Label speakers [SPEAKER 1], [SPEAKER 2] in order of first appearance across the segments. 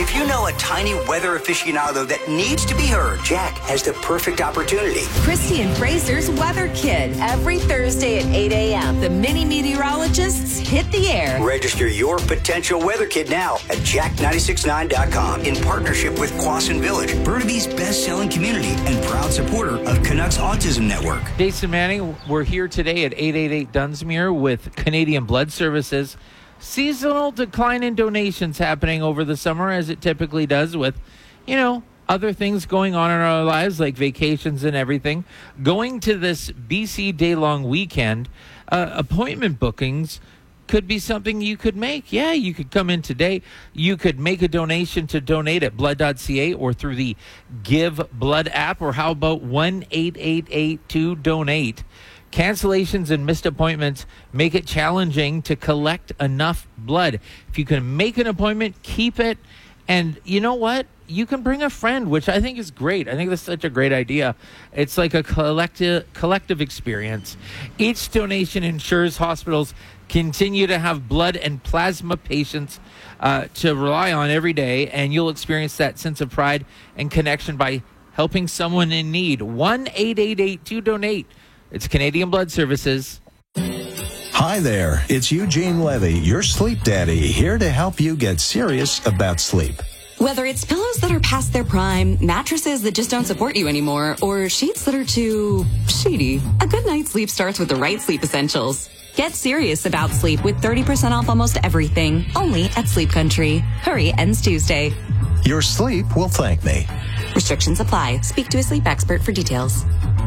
[SPEAKER 1] If you know a tiny weather aficionado that needs to be heard, Jack has the perfect opportunity.
[SPEAKER 2] Christy and Fraser's Weather Kid. Every Thursday at 8 a.m. The mini meteorologists hit the air.
[SPEAKER 1] Register your potential weather kid now at jack969.com in partnership with Quasin Village, Burnaby's best-selling community and proud supporter of Canucks Autism Network.
[SPEAKER 3] Jason Manning, we're here today at 888 Dunsmuir with Canadian Blood Services. Seasonal decline in donations happening over the summer, as it typically does with, other things going on in our lives like vacations and everything. Going to this BC day-long weekend, appointment bookings could be something you could make. Yeah, you could come in today. You could make a donation to donate at blood.ca or through the Give Blood app, or how about 1-888-2-DONATE. Cancellations and missed appointments make it challenging to collect enough blood. If you can make an appointment, keep it. And you know what? You can bring a friend, which I think is great. I think that's such a great idea. It's like a collective experience. Each donation ensures hospitals continue to have blood and plasma patients to rely on every day, and you'll experience that sense of pride and connection by helping someone in need. 1-888-2-DONATE. It's Canadian Blood Services.
[SPEAKER 4] Hi there, it's Eugene Levy, your sleep daddy, here to help you get serious about sleep.
[SPEAKER 5] Whether it's pillows that are past their prime, mattresses that just don't support you anymore, or sheets that are too sheety, a good night's sleep starts with the right sleep essentials. Get serious about sleep with 30% off almost everything, only at Sleep Country. Hurry, ends Tuesday.
[SPEAKER 4] Your sleep will thank me.
[SPEAKER 5] Restrictions apply. Speak to a sleep expert for details.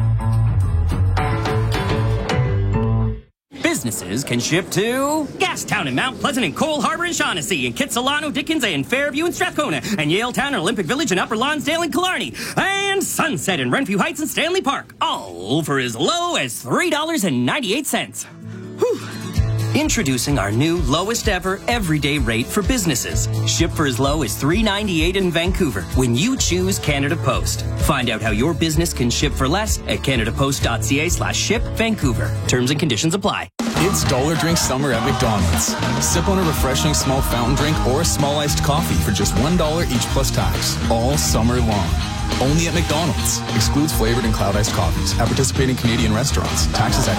[SPEAKER 6] Businesses can ship to Gastown and Mount Pleasant and Cole Harbour and Shaughnessy and Kitsilano, Dickens and Fairview and Strathcona and Yaletown and Olympic Village and Upper Lonsdale and Killarney and Sunset and Renfrew Heights and Stanley Park, all for as low as $3.98. Whew. Introducing our new lowest ever everyday rate for businesses. Ship for as low as $3.98 in Vancouver when you choose Canada Post. Find out how your business can ship for less at canadapost.ca/ship Vancouver. Terms and conditions apply.
[SPEAKER 7] It's Dollar Drink Summer at McDonald's. Sip on a refreshing small fountain drink or a small iced coffee for just $1 each plus tax, all summer long. Only at McDonald's. Excludes flavored and cloud iced coffees at participating Canadian restaurants. Taxes at